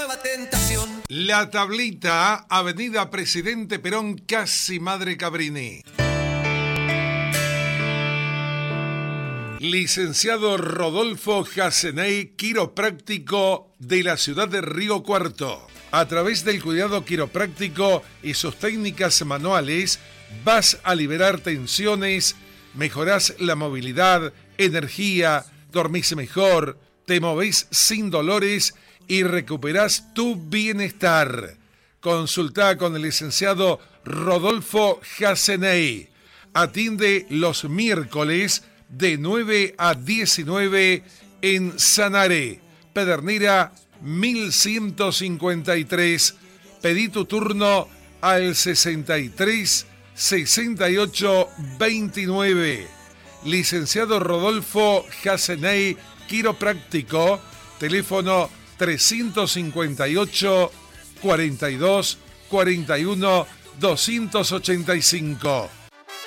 nueva tentación. La Tablita, Avenida Presidente Perón, casi Madre Cabrini. Licenciado Rodolfo Jaseney, quiropráctico de la ciudad de Río Cuarto. A través del cuidado quiropráctico y sus técnicas manuales, vas a liberar tensiones, mejorás la movilidad, energía, dormís mejor, te movés sin dolores y recuperás tu bienestar. Consultá con el licenciado Rodolfo Jaseney. Atiende los miércoles de 9 a 19 en Sanaré, Pedernera 1153. Pedí tu turno al 63 68 29. Licenciado Rodolfo Jaseney, quiropráctico, teléfono 358 42 41 285.